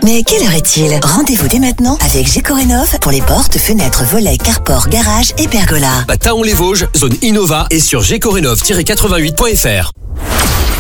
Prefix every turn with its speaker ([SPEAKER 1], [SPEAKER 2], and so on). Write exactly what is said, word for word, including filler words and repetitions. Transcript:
[SPEAKER 1] Mais quelle heure est-il? Rendez-vous dès maintenant avec Gécorénov pour les portes, fenêtres, volets, carport, garage et pergola.
[SPEAKER 2] À Taon-les-Vosges, zone Innova et sur gécorénov tiret quatre-vingt-huit point fr.